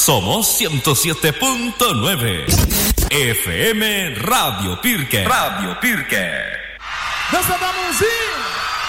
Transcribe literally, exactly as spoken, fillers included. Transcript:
Somos ciento siete punto nueve. F M Radio Pirque. Radio Pirque. ¡Nos vamos a ir!